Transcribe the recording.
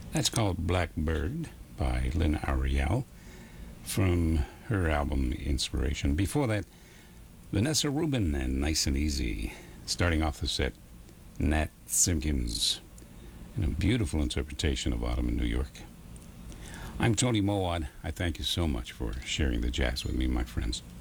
That's called Blackbird by Lynn Ariel from her album Inspiration. Before that, Vanessa Rubin and Nice and Easy. Starting off the set, Nat Simpkins in a beautiful interpretation of Autumn in New York. I'm Tony Mowat. I thank you so much for sharing the jazz with me, my friends.